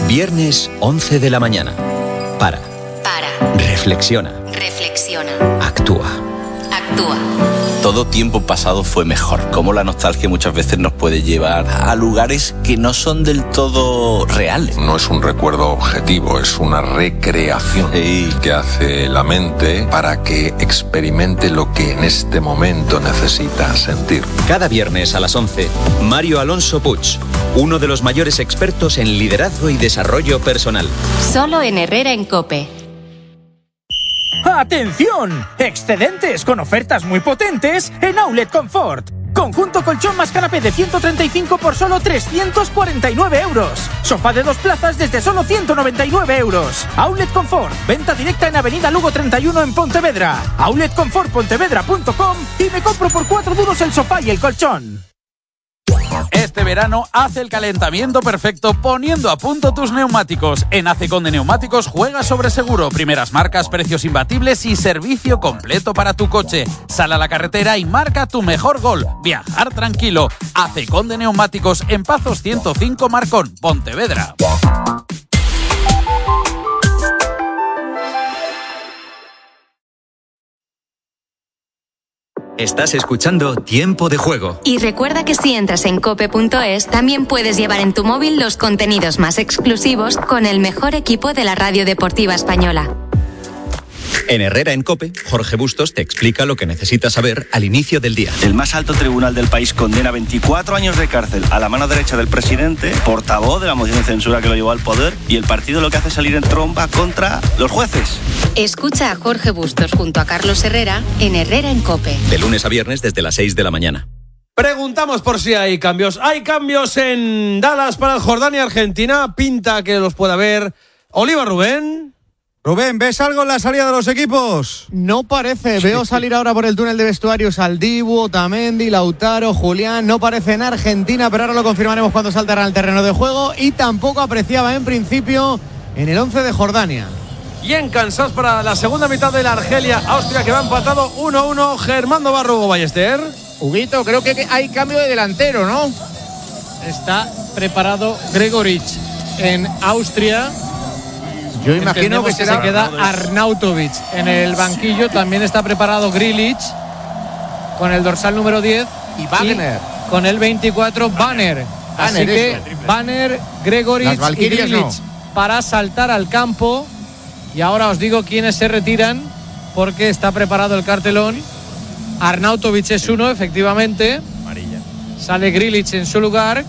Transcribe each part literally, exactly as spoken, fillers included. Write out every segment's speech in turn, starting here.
Viernes once de la mañana. Para. Para. Reflexiona. Reflexiona. Actúa. Actúa. Todo tiempo pasado fue mejor. Cómo la nostalgia muchas veces nos puede llevar a lugares que no son del todo reales. No es un recuerdo objetivo, es una recreación Sí. que hace la mente para que experimente lo que en este momento necesita sentir. Cada viernes a las once, Mario Alonso Puig, uno de los mayores expertos en liderazgo y desarrollo personal. Solo en Herrera en COPE. ¡Atención! Excedentes con ofertas muy potentes en Outlet Comfort. Conjunto colchón más canapé de ciento treinta y cinco por solo trescientos cuarenta y nueve euros. Sofá de dos plazas desde solo ciento noventa y nueve euros. Outlet Comfort. Venta directa en Avenida Lugo treinta y uno en Pontevedra. outlet comfort pontevedra punto com y me compro por cuatro duros el sofá y el colchón. Este verano haz el calentamiento perfecto poniendo a punto tus neumáticos. En Acecon de Neumáticos juega sobre seguro, primeras marcas, precios imbatibles y servicio completo para tu coche. Sal a la carretera y marca tu mejor gol. Viajar tranquilo. Acecon de Neumáticos en Pazos ciento cinco Marcón, Pontevedra. Estás escuchando Tiempo de Juego. Y recuerda que si entras en cope punto es, también puedes llevar en tu móvil los contenidos más exclusivos con el mejor equipo de la radio deportiva española. En Herrera en COPE, Jorge Bustos te explica lo que necesitas saber al inicio del día. El más alto tribunal del país condena veinticuatro años de cárcel a la mano derecha del presidente, portavoz de la moción de censura que lo llevó al poder, y el partido lo que hace es salir en tromba contra los jueces. Escucha a Jorge Bustos junto a Carlos Herrera en Herrera en COPE. De lunes a viernes desde las seis de la mañana. Preguntamos por si hay cambios. Hay cambios en Dallas para Jordania, Argentina. Pinta que los pueda haber. Oliva, Rubén. Rubén, ¿ves algo en la salida de los equipos? No parece, veo salir ahora por el túnel de vestuarios al Dibu, Otamendi, Lautaro, Julián, no parece en Argentina, pero ahora lo confirmaremos cuando saltarán al terreno de juego, y tampoco apreciaba en principio en el once de Jordania. Y en Kansas para la segunda mitad de la Argelia-Austria, que va empatado uno a uno, Germando Barrugo Ballester. Huguito, creo que hay cambio de delantero, ¿no? Está preparado Gregoritsch en Austria. Yo imagino que, que será... se queda Arnautovic en el banquillo. También está preparado Grilic con el dorsal número diez y Wagner y con el veinticuatro Banner. Así que eso. Banner, Gregoritsch y Grilic no. para saltar al campo. Y ahora os digo quiénes se retiran porque está preparado el cartelón. Arnautovic es uno, efectivamente. Amarilla. Sale Grilic en su lugar.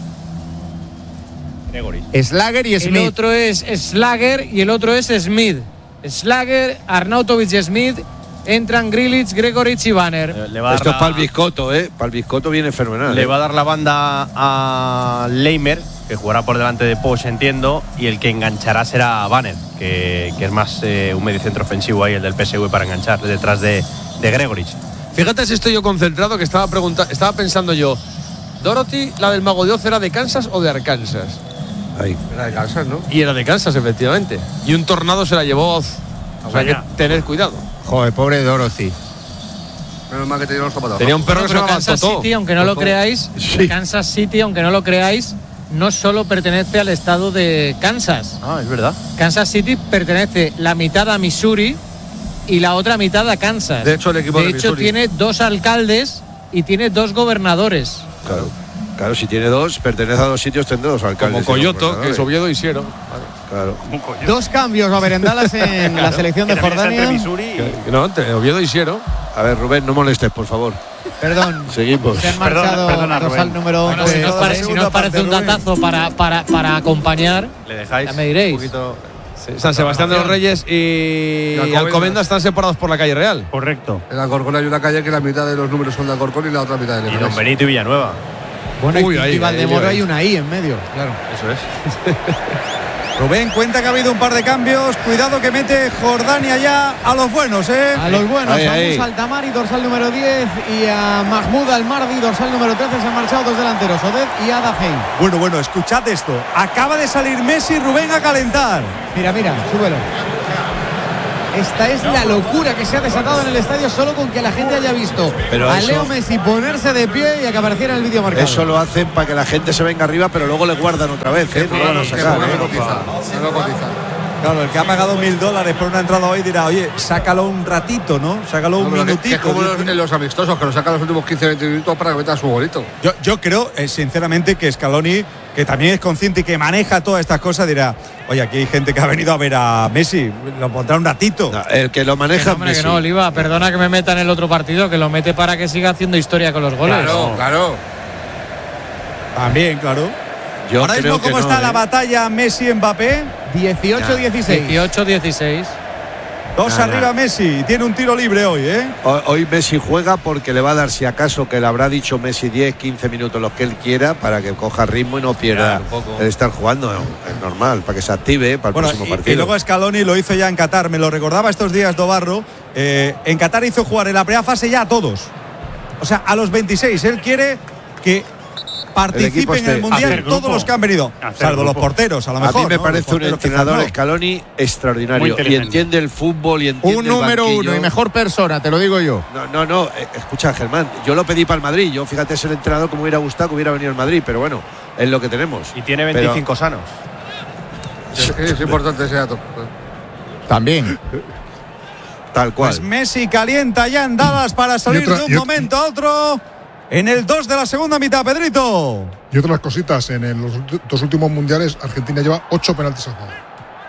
Slager y Smith. El otro es Slager y el otro es Smith. Slager, Arnautovic y Smith. Entran Grilic, Gregoritsch y Banner. Eh, le va a Esto la... es para el biscotto, ¿eh? Para el biscotto viene fenomenal. Le ¿eh? va a dar la banda a Leimer, que jugará por delante de Posch, entiendo, y el que enganchará será Banner, que, que es más eh, un mediocentro ofensivo ahí, el del P S V, para enganchar detrás de, de Gregoritsch. Fíjate si estoy yo concentrado, que estaba, pregunta- estaba pensando yo, Dorothy, la del Mago de Oz, ¿era de Kansas o de Arkansas? Ahí. Era de Kansas, ¿no? Y era de Kansas, efectivamente. Y un tornado se la llevó Oz. O sea que tened cuidado. Joder, pobre Dorothy. Menos mal que tenía los zapatos. Tenía un perro no, que se llamaba Kansas Totó. City, aunque no lo creáis, Sí. Kansas City, aunque no lo creáis, no solo pertenece al estado de Kansas. Ah, es verdad. Kansas City pertenece la mitad a Missouri y la otra mitad a Kansas. De hecho, el equipo de de hecho Missouri. tiene dos alcaldes y tiene dos gobernadores. Claro. Claro, si tiene dos, pertenece a dos sitios, tendrá dos alcaldes. Como Coyoto, que es Oviedo y Siero. Claro. Dos cambios va a haber en Dallas en la selección de Jordania. Que- No, entre Oviedo y Siero. A ver, Rubén, no molestes, por favor. Perdón. Seguimos. Se han marchado Perdona, dorsal Rubén. número Bueno, once. si nos parece, si nos parece un datazo para, para, para acompañar, Le dejáis ya me diréis. un poquito. San Sebastián de los Reyes y Alcobendas. Alcobendas están separados por la calle Real. Correcto. En Alcorcón hay una calle que la mitad de los números son de Alcorcón y la otra mitad de Y Don Leganés. Benito y Villanueva. Bueno, Uy, y ahí, Valdemoro ahí, ahí. hay una I en medio, claro. Eso es. Rubén, cuenta que ha habido un par de cambios. Cuidado que mete Jordania ya a los buenos, ¿eh? A los buenos, Ahí, a ahí. Musa Altamari, dorsal número diez, y a Mahmoud Almardi, dorsal número trece. Se han marchado dos delanteros, Oded y Ada Hey. Bueno, bueno, escuchad esto. Acaba de salir Messi, Rubén, a calentar. Mira, mira, súbelo. Esta es la locura que se ha desatado en el estadio solo con que la gente haya visto pero a eso, Leo Messi ponerse de pie y que apareciera en el vídeo marcado. Eso lo hacen para que la gente se venga arriba, pero luego le guardan otra vez, ¿eh? No lo van a sacar, ¿eh? Claro, el que ha pagado mil dólares por una entrada hoy dirá, oye, sácalo un ratito, ¿no? Sácalo un no, minutito. Que es como los, en los amistosos, que lo sacan los últimos quince veinte minutos para que meta su golito. Yo, yo creo, eh, sinceramente, que Scaloni, que también es consciente y que maneja todas estas cosas, dirá, oye, aquí hay gente que ha venido a ver a Messi, lo pondrá un ratito. No, el que lo maneja que no, hombre, Messi. Que no, Oliva, perdona que me meta en el otro partido, que lo mete para que siga haciendo historia con los goles. Claro, no. claro. También, claro. Yo Ahora mismo, ¿cómo no, está ¿eh? la batalla Messi-Mbappé? dieciocho dieciséis. dieciocho dieciséis. Dos Nah, arriba nah. Messi. Tiene un tiro libre hoy, ¿eh? Hoy, hoy Messi juega porque le va a dar, si acaso, que le habrá dicho Messi diez, quince minutos los que él quiera para que coja ritmo y no pierda Claro, el estar jugando. Es normal, para que se active para el Bueno, próximo y, partido. y luego Scaloni lo hizo ya en Qatar, me lo recordaba estos días Dobarro. Eh, en Qatar hizo jugar en la primera fase ya a todos. O sea, a los veintiséis. Él quiere que participen en el Mundial todos los que han venido. Salvo los porteros, a lo mejor. A mí me ¿no? parece un entrenador Scaloni extraordinario y entiende el fútbol y entiende Un el número banquillo. uno y mejor persona, te lo digo yo. No, no, no, eh, escucha, Germán, yo lo pedí para el Madrid. Yo, fíjate, es el entrenador que me hubiera gustado que hubiera venido al Madrid, pero bueno, es lo que tenemos. Y tiene veinticinco pero, sanos. Es, es importante ese dato. También. Tal cual. Pues Messi calienta ya en Dallas para salir otra, de un y momento a otro en el dos de la segunda mitad, Pedrito. Y otras cositas, en el, los dos últimos mundiales Argentina lleva ocho penaltis a favor.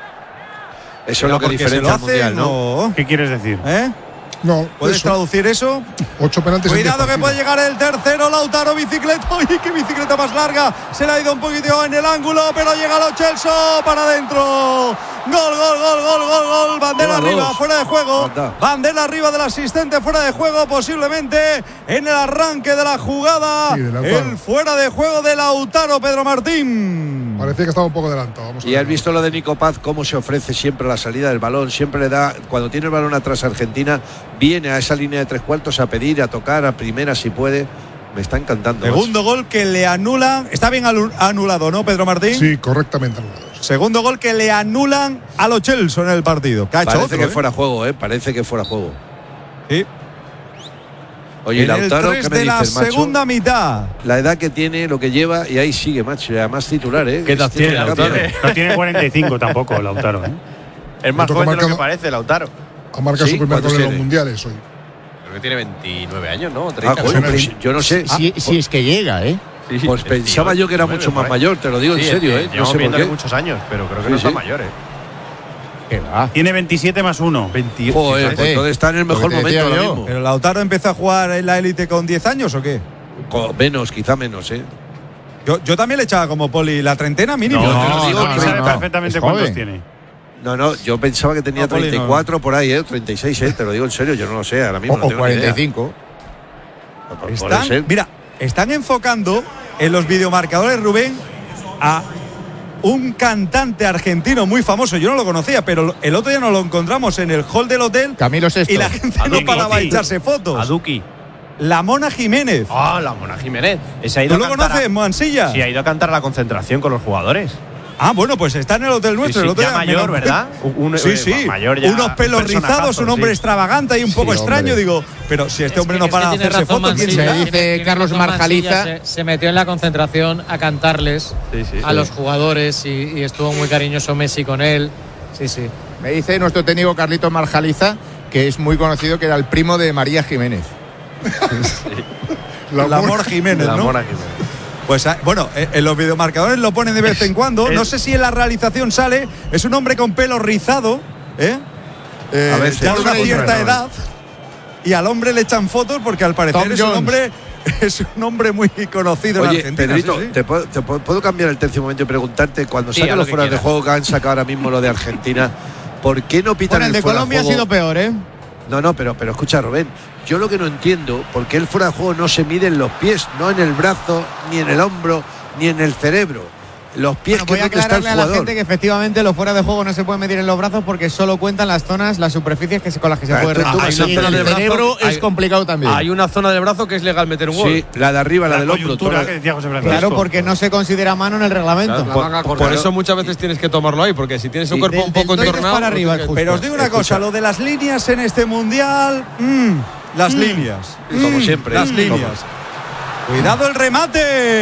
Eso es lo que diferencia al mundial, ¿no? O... ¿Qué quieres decir? ¿Eh? No, ¿Puedes eso. traducir eso? Ocho penaltis. Cuidado en que puede llegar el tercero, Lautaro, bicicleta. ¡Uy, qué bicicleta más larga! Se le ha ido un poquito en el ángulo, pero llega Lo Celso para adentro. Gol, gol, gol, gol, gol, gol. Bandera Lleva arriba, dos. fuera de juego. Anda. Bandera arriba del asistente, fuera de juego, posiblemente en el arranque de la jugada. Sí, de Lautaro. El fuera de juego de Lautaro, Pedro Martín. Parecía que estaba un poco adelantado. Vamos a Y ver. has visto lo de Nico Paz, cómo se ofrece siempre a la salida del balón, siempre le da, cuando tiene el balón atrás a Argentina, viene a esa línea de tres cuartos a pedir, a tocar, a primera si puede. Me está encantando. Segundo gol que le anulan. Está bien anulado, ¿no, Pedro Martín? Sí, correctamente anulado. Segundo gol que le anulan a Lo Celso en el partido. Que ha hecho Parece otro, que ¿eh? fuera juego, ¿eh? Parece que fuera juego. Sí. Oye, en Lautaro, el tres ¿qué me de la dices, macho? segunda mitad. La edad que tiene, lo que lleva, y ahí sigue, macho. Y además titular, ¿eh? ¿Qué edad Este tiene es Lautaro? cambio. No tiene cuarenta y cinco tampoco, Lautaro, ¿eh? Es más Otro joven de lo marcado- que parece, Lautaro. Ha marcado Sí, su primer ¿cuántos gol en los tiene? mundiales hoy. Creo que tiene veintinueve años, ¿no? Ah, treinta. coño, pero si- yo no sé. Si, si es que llega, ¿eh? Sí, sí, Pues pensaba yo que era mucho más mayor, te lo digo en Sí, serio, es ¿eh? que No llevamos sé por viéndole qué. muchos años, pero creo que Sí, no está sí. mayor, ¿eh? ¿Qué va? Tiene veintisiete más uno. veintiocho. Joder, pues Fíjate. entonces está en el Lo mejor que te momento decía ahora yo. mismo. ¿Pero Lautaro empezó a jugar en la élite con diez años o qué? Co- Menos, quizá menos, ¿eh? Yo, yo también le echaba como Poli la treintena mínimo. No, te lo no, digo, no, que sabe no. perfectamente Es cuántos joven. tiene. No, no, yo pensaba que tenía No, Poli, no. treinta y cuatro por ahí, ¿eh? treinta y seis, ¿eh? Te lo digo en serio, yo no lo sé, ahora O, mismo no o tengo ni idea. cuarenta y cinco. Puede Están, ser. mira, están enfocando en los videomarcadores, Rubén, a un cantante argentino muy famoso. Yo no lo conocía, pero el otro día nos lo encontramos en el hall del hotel Camilo Sesto. y la gente no Aduki. paraba de echarse fotos. Aduki. La Mona Jiménez. Ah, la Mona Jiménez. Ese ha ¿Tú ido lo a cantar conoces, a- Mansilla? Sí, ha ido a cantar la concentración con los jugadores. Ah, bueno, pues está en el hotel nuestro. Sí, sí, el otro ya día me mayor, lo- ¿verdad? Un- sí, eh, sí. mayor ya, Unos pelos un personajazo, rizados, un hombre sí. extravagante y un poco Sí, extraño. hombre. Digo, pero si este Es hombre que- no es que para de tiene hacerse razón fotos, ¿quién Mansilla, será? Se dice tiene- tiene Carlos razón Mansilla, Marjaliza. Se, se metió en la concentración a cantarles Sí, sí. a Sí. los jugadores y, y estuvo muy cariñoso Messi con él. Sí, sí. Me dice nuestro técnico Carlitos Marjaliza, que es muy conocido, que era el primo de María Jiménez. La La Mona Jiménez, La ¿no? Mona Jiménez. Pues ah, bueno, eh, en los videomarcadores lo ponen de vez en cuando. No sé si en la realización sale. Es un hombre con pelo rizado, ¿eh? Eh, A veces. ya de una Hombre, cierta no, no. edad. Y al hombre le echan fotos porque al parecer Tom es un Jones. hombre es un hombre muy conocido en Oye, Argentina. Pedrito, sí, sí. ¿te, puedo, te puedo- puedo cambiar el tercio momento y preguntarte, cuando Sí, sacan haz los lo que fuera de quieras. juego que han sacado ahora mismo lo de Argentina, ¿por qué no pitan Bueno, el el de fuera Colombia ha juego? sido peor, ¿eh? No, no, pero, pero escucha, Rubén, yo lo que no entiendo, ¿por qué el fuera de juego no se mide en los pies, no en el brazo, ni en el hombro, ni en el cerebro? los pies bueno, que voy a donde está el aclararle a la jugador. gente que efectivamente los fuera de juego no se pueden medir en los brazos porque solo cuentan las zonas, las superficies que se, con las que se Claro, puede entonces tú rematar. vas a Hay una zona Y del el brazo cerebro que- es hay- complicado también. Hay una zona del brazo que es legal meter un gol. Sí, la de arriba, la, La del hombro. coyuntura toda- que decía José Francisco. Claro, porque no se considera mano en el reglamento. Claro, por, por eso muchas veces tienes que tomarlo ahí, porque si tienes un Sí, cuerpo del- un poco del deltoides entornado. para arriba, pues, justo. Pero os digo una cosa, lo de las líneas en este mundial, mm, las líneas. Como Mm, siempre. Las Mm. líneas. Cuidado el remate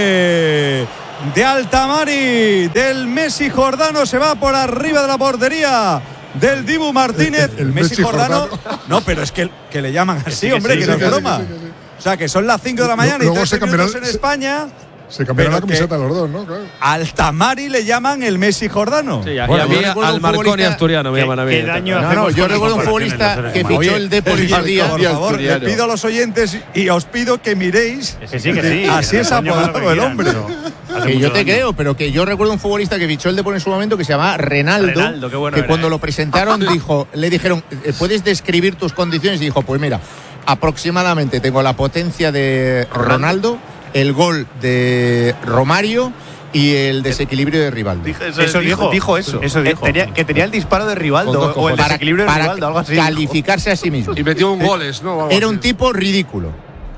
de Altamari, del Messi Jordano, se va por arriba de la portería del Dibu Martínez. El- el Messi, Messi Jordano. Jordano. No, pero es que, que le llaman así, sí, que hombre, sí, que sí, no que es sí, broma. sí, sí, sí. O sea, que son las cinco de la mañana Luego y se trece cambiará- minutos en se- España. Se cambiaron la pero que camiseta los dos, ¿no? Claro. Altamari le llaman el Messi Jordano. Sí, y a Bueno, mí yo recuerdo al un Marconi futbolista asturiano me ¿Qué- llaman a mí. qué daño No, no, hacemos yo con recuerdo un comparaciones futbolista nosotros? que fichó Oye, el Depor por día. favor, le pido a los oyentes y os pido que miréis. Que sí, que sí. Así es Coño, más lo apodado que el quieran, hombre. pero hace Que yo mucho te daño. creo, pero que yo recuerdo un futbolista que fichó el Depor en su momento que se llamaba Renaldo, Renaldo, qué bueno que era, cuando eh. lo presentaron dijo, le dijeron, eh, ¿puedes describir tus condiciones? Y dijo, pues mira, aproximadamente tengo la potencia de Ronaldo, el gol de Romario y el desequilibrio de Rivaldo. Eso, Eso dijo, dijo, dijo eso. eso Eh, dijo. tenía- que tenía el disparo de Con Rivaldo dos o el cojones. desequilibrio de para Rivaldo, algo así. calificarse a sí mismo. Y metió un goles, ¿no? Algo Era un así. tipo ridículo.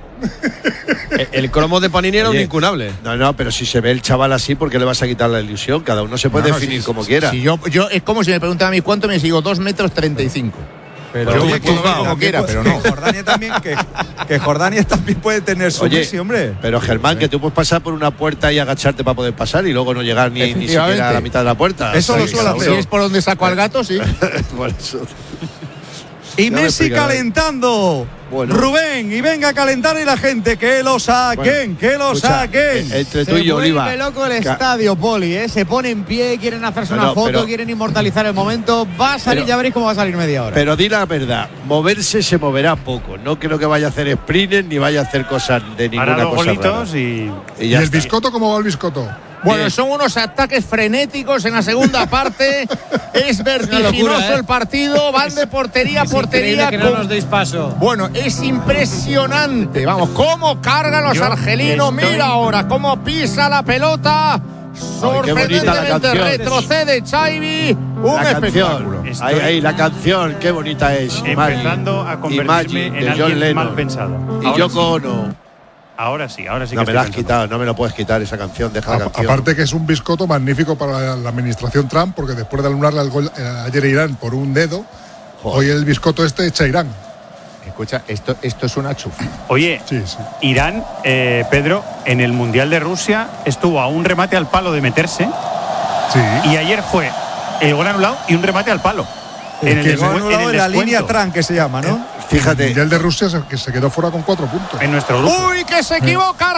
El, el cromo de Panini era un Oye, incunable. No, no, pero si se ve el chaval así, ¿por qué le vas a quitar la ilusión? Cada uno se puede No, no, definir si- como si- quiera. si yo, yo, es como si me preguntan a mí cuánto me sigo, dos metros treinta y cinco. Pero Yo oye, me puedo ver como quiera, pero no. Que Jordania también, que, que Jordania también puede tener su Oye, Messi, hombre. pero Germán, que tú puedes pasar por una puerta y agacharte para poder pasar y luego no llegar ni, ni siquiera a la Efectivamente. mitad de la puerta. Eso lo Sí, suele cada hacer. Si uno. es por donde saco al gato, sí. Por eso. Y Ya me Messi explicarás. calentando. Bueno. Rubén, y venga a calentar y la gente, que lo saquen, Bueno, que lo escucha, saquen. eh, Entre tú Se y yo, vuelve Oliva. loco el Ca- estadio, Poli, ¿eh? Se pone en pie, quieren hacerse No, una no, foto, pero- quieren inmortalizar el momento. Va a salir, Pero- ya veréis cómo va a salir media hora. Pero di la verdad, moverse se moverá poco. No creo que vaya a hacer sprinters ni vaya a hacer cosas de ninguna Hará dos cosa golitos rara. y. Y ¿Y ya el está. biscoto cómo va el biscoto? Bueno, Bien. son unos ataques frenéticos en la segunda parte. Es vertiginoso locura, ¿eh? el partido. Van de portería a Es increíble portería. que no con- nos deis paso. Bueno, es impresionante. Vamos, cómo cargan los Yo argelinos. estoy- Mira ahora cómo pisa la pelota. qué bonita la Sorprendentemente canción. retrocede Xavi. Un La espectáculo. canción, Estoy- ahí, ahí, la canción, qué bonita es. Empezando a convertirme Imagine, en de John alguien Lennon. mal pensado. Y Ahora Yoko sí. Ono. Ahora sí, ahora sí que No me estoy la has pensando. quitado, no me lo puedes quitar esa canción, deja la A- canción. aparte que es un biscoto magnífico para la administración Trump, porque después de anularle el gol eh, ayer a Irán por un dedo, hoy el biscoto este echa a Irán. Escucha, esto, esto es una chufa. Oye, Sí, sí. Irán, eh, Pedro, en el Mundial de Rusia estuvo a un remate al palo de meterse Sí. y ayer fue el gol anulado y un remate al palo. En el, que descu- gol en Anulado el en la descuento. línea Tran, que se llama, ¿no? El Fíjate, Mundial de Rusia se, que se quedó fuera con cuatro puntos. En nuestro grupo. ¡Uy, que se equivoca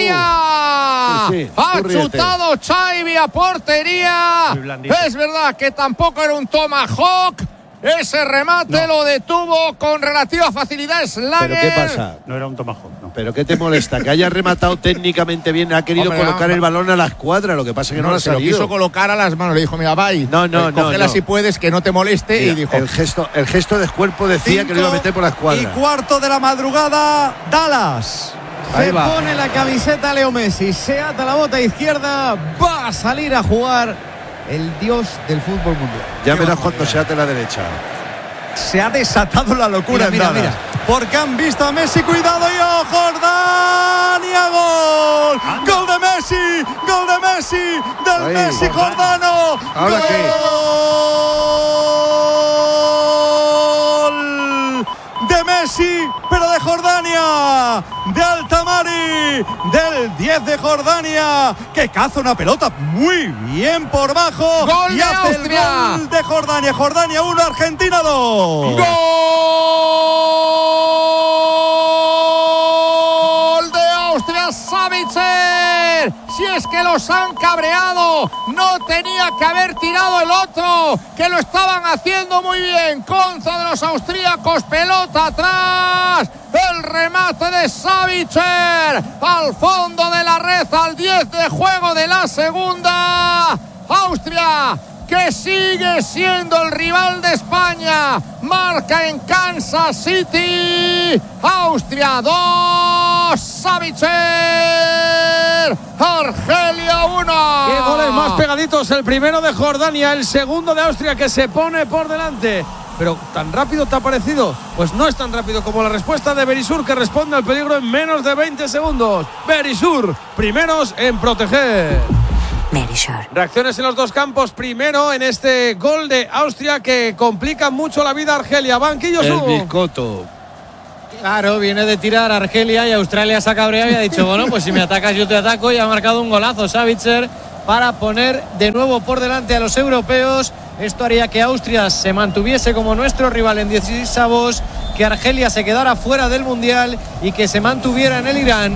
Argelia! Sí, sí, Ha tú ríete. chutado Xavi a portería. Muy blandito. Es verdad que tampoco era un tomahawk. Ese remate lo detuvo con relativa facilidad Slager. ¿pero qué pasa? No era un tomahawk, no. ¿Pero qué te molesta? Que haya rematado técnicamente bien, ha querido Hombre, colocar va- el balón a la escuadra, lo que pasa es que no, No, le ha se lo salido. quiso colocar a las manos. Le dijo, mira, bye. No, no, eh, no, cógela no. si puedes, que no te moleste. Mira, y dijo, el gesto, el gesto de cuerpo decía que lo iba a meter por la Y escuadra. cuarto de la madrugada, Dallas. Ahí Se va. pone la camiseta Leo Messi, se ata la bota izquierda, va a salir a jugar el dios del fútbol mundial. Ya verás cuando se ate la derecha. Se ha desatado la locura Mira, en mira, Dallas. Porque han visto a Messi, cuidado y ¡oh, Jordania! ¡Gol! ¡Gol de Messi! ¡Gol de Messi! ¡Del Ahí. Messi Jordano! ¿Ahora qué? ¡Gol! De Messi, pero de Jordania, de Altamari, del diez de Jordania, que caza una pelota muy bien por bajo. ¡Gol y de hace Austria! el gol de Jordania. Jordania uno, Argentina dos. ¡Gol de Austria, Savitzer! Si es que los han cabreado, no tenía que haber tirado el otro, que lo estaban haciendo muy bien. Conza de los austríacos, pelota atrás. El remate de Savitzer al fondo de la red, al diez de juego de la segunda. Austria, que sigue siendo el rival de España, marca en Kansas City. Austria dos, Savitzer Banner, Argelia uno. Qué goles más pegaditos. El primero de Jordania, el segundo de Austria, que se pone por delante. Pero ¿tan rápido te ha parecido? Pues no es tan rápido como la respuesta de Berisur, que responde al peligro en menos de veinte segundos. Berisur, primeros en proteger. Berisur. Reacciones en los dos campos. Primero en este gol de Austria que complica mucho la vida a Argelia. Banquillo El Su. Biscotto. Claro, viene de tirar Argelia y Australia se ha cabreado y ha dicho, bueno, pues si me atacas yo te ataco, y ha marcado un golazo Savitzer para poner de nuevo por delante a los europeos. Esto haría que Austria se mantuviese como nuestro rival en dieciseisavos, que Argelia se quedara fuera del Mundial y que se mantuviera en el Irán.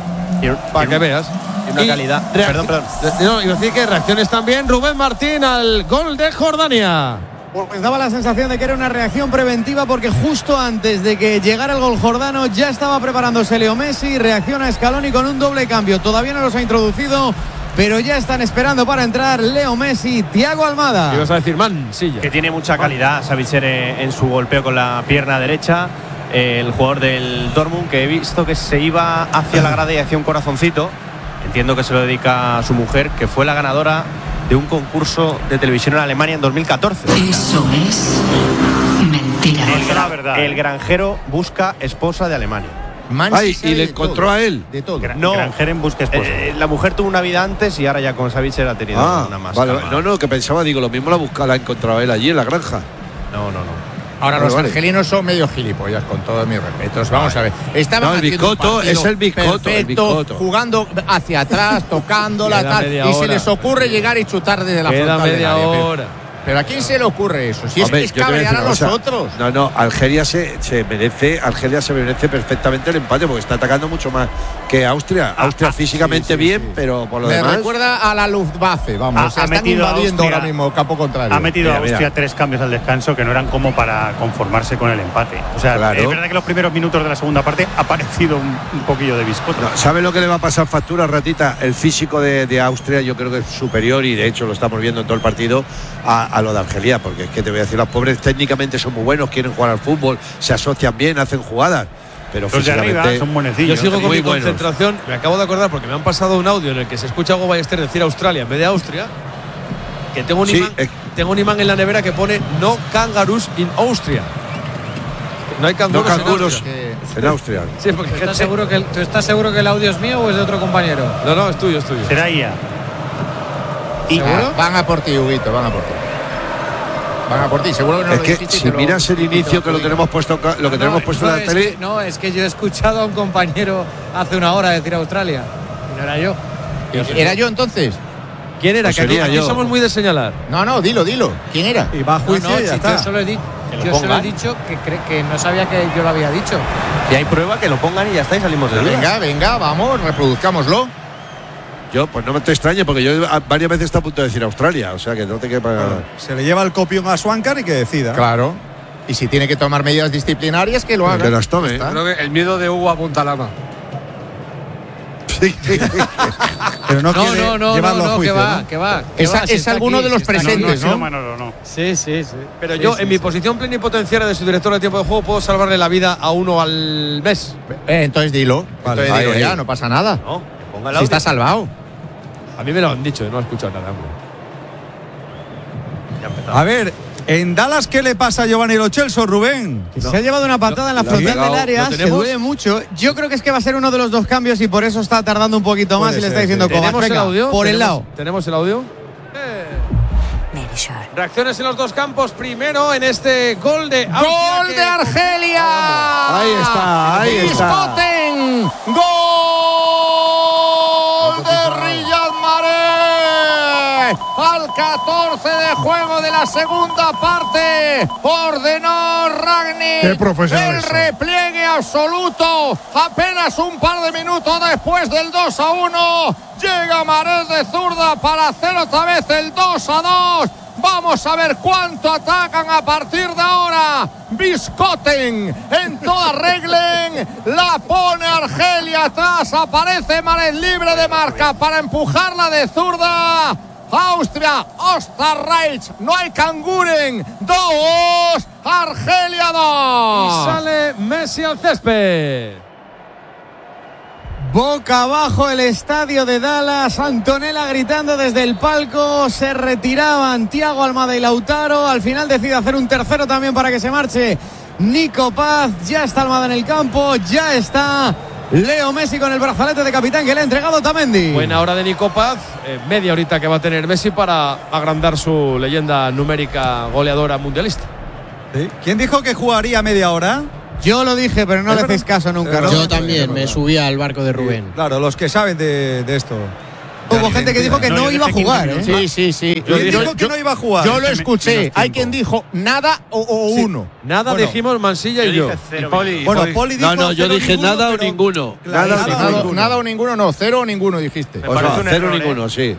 Para que veas. Una Y calidad. reacc- Perdón, perdón. No, iba a decir que reacciones también. Rubén Martín al gol de Jordania. Pues daba la sensación de que era una reacción preventiva, porque justo antes de que llegara el gol jordano ya estaba preparándose Leo Messi. Reacciona Scaloni con un doble cambio. Todavía no los ha introducido, pero ya están esperando para entrar Leo Messi y Thiago Almada. Ibas a decir Mansilla. Que tiene mucha calidad Savitzer en su golpeo con la pierna derecha. El jugador del Dortmund, que he visto que se iba hacia la grada y hacía un corazoncito. Entiendo que se lo dedica a su mujer, que fue la ganadora de un concurso de televisión en Alemania en dos mil catorce. Eso es mentira. El, gra- verdad, el ¿eh? granjero busca esposa de Alemania. Ay, y le encontró a él. De todo. No, Granjero en busca esposa. eh, la mujer tuvo una vida antes y ahora ya con Savitzer ha tenido Ah, una más. vale. calma. No, no, que pensaba, digo, lo mismo la busca, la ha encontrado él allí en la granja. No, no, no. Ahora Vale, los vale. argelinos son medio gilipollas, con todos mis respetos. Vamos a ver. Estaban No, el haciendo un Biscotto, partido es el Biscotto, el perfecto, Biscotto. jugando hacia atrás, tocándola, Queda tal. media Y se hora. les ocurre llegar y chutar desde la Queda frontal del media área, pero- hora. Pero ¿a quién se le ocurre eso? Si Hombre, es que yo es te voy a cabrear a decir una los cosa. otros. No, no, Algeria se, se merece, Argelia se merece perfectamente el empate, porque está atacando mucho más que Austria. Austria ah, físicamente sí, sí, bien, sí. pero por lo Me demás. recuerda a la Luftwaffe, vamos. Ha- o sea, ha están metido a invadiendo Austria- ahora mismo campo contrario. Ha metido Mira, a Austria mira. tres cambios al descanso que no eran como para conformarse con el empate. O sea, Claro. es verdad que los primeros minutos de la segunda parte ha parecido un, un poquillo de Biscotto. No, ¿sabe lo que le va a pasar factura, Ratita? El físico de, de Austria yo creo que es superior, y de hecho lo estamos viendo en todo el partido, a, a lo de Argelia, porque es que te voy a decir, los pobres técnicamente son muy buenos, quieren jugar al fútbol, se asocian bien, hacen jugadas, pero Los de físicamente arriba son Yo buenecillos. sigo con muy mi buenos. concentración. Me acabo de acordar porque me han pasado un audio en el que se escucha a Hugo Ballester decir Australia en vez de Austria. Que tengo un, Sí, imán, eh. tengo un imán en la nevera que pone no kangaroos in Austria. No hay no canguros, canguros en Austria. en Austria. Sí, porque ¿Tú estás, seguro que el, ¿Tú estás seguro que el audio es mío o es de otro compañero? No, no, es tuyo, es tuyo. Será I A. Ah, van a por ti, Huguito, van a por ti. Van a por ti, seguro que no Es lo que dijiste y si te lo- miras el y te lo inicio, que lo adjudico. tenemos puesto, ca- lo que No, tenemos puesto no, en la es tele. que- no, es que yo he escuchado a un compañero hace una hora decir Australia. Y no era yo. ¿Era yo entonces? ¿Quién era? Pues Que aquí, sería aquí yo. somos muy de señalar. No, no, dilo, dilo. ¿Quién era? Y va a No, juicio no, y ya si está. yo solo he, di- Que lo yo solo he pongan. dicho que, cre- que no sabía que yo lo había dicho. Si hay prueba, que lo pongan y ya está, y salimos de duda. Venga, venga, vamos, reproduzcámoslo. Yo, pues no me te extrañe, porque yo a- varias veces está a punto de decir Australia, o sea que no te quepa. Se le lleva el copión a Swankar y que decida. Claro. Y si tiene que tomar medidas disciplinarias, que lo haga. Que las tome. Ya está. Creo que el miedo de Hugo apunta la mano. Pero no, No, quiere no, no, llevarlo no, a no, juicio, que va, ¿no? que va. que Es, va, si es está alguno aquí, de los si está aquí. No, no ha presentes, sido ¿no? Manolo, no. Sí, sí, sí. Pero Sí, yo, sí, en mi sí. posición plenipotenciaria de su director de tiempo de juego, puedo salvarle la vida a uno al mes. Eh, entonces dilo. Vale, entonces ahí, dilo ahí. ya, no pasa nada. No, ponga el Si audio. está salvado. A mí me lo han dicho, no he escuchado nada. hombre. Ya empezamos. A ver, en Dallas, ¿qué le pasa a Giovanni Lo Celso, Rubén? Que se ha llevado una patada en la lo ha frontal pegado. del área, ¿Lo se tenemos? duele mucho. Yo creo que es que va a ser uno de los dos cambios y por eso está tardando un poquito más Puede y le está ser, diciendo sí. Kovac, ¿Tenemos el venga, audio? por el ¿Tenemos- lado. ¿Tenemos el audio? Berisur. Reacciones en los dos campos. Primero en este gol de Austria. ¡Gol que- de Argelia! Ahí está, ahí está. Biscotten. ¡Gol de Riyad Mahrez! Al catorce de juego de la segunda parte. Ordenó Ragnick. Qué profesional El eso. repliegue absoluto. Apenas un par de minutos después del dos a uno. Llega Mahrez de zurda para hacer otra vez el dos a dos. Vamos a ver cuánto atacan a partir de ahora. Biscotten en toda regla. La pone Argelia atrás. Aparece Mahrez libre de marca para empujarla de zurda. Austria, Osterreich, no hay Kanguren. Dos, Argelia Y dos. sale Messi al césped. Boca abajo el estadio de Dallas, Antonella gritando desde el palco, se retiraban Thiago Almada y Lautaro, al final decide hacer un tercero también para que se marche Nico Paz, ya está Almada en el campo, ya está Leo Messi con el brazalete de capitán que le ha entregado Otamendi. Buena hora de Nico Paz, eh, media horita que va a tener Messi para agrandar su leyenda numérica goleadora mundialista. ¿Sí? ¿Quién dijo que jugaría media hora? Yo lo dije, pero no le hacéis caso nunca, ¿no? Yo también me subí al barco de Rubén. Sí, claro, los que saben de, de esto. Hubo gente que dijo que no, no iba a jugar, ¿eh? Sí, sí, sí. Yo, yo, dijo que yo, no iba a jugar. Yo lo escuché. Hay quien dijo nada o, o sí. uno. Nada bueno, dijimos Mansilla y yo. yo. Y Poli, bueno, Poli dijo no, no, yo dije ninguno, nada pero... o ninguno. Claro, nada, nada, o ninguno. nada o ninguno, no. Cero o ninguno dijiste. O sea, cero o ninguno, sí.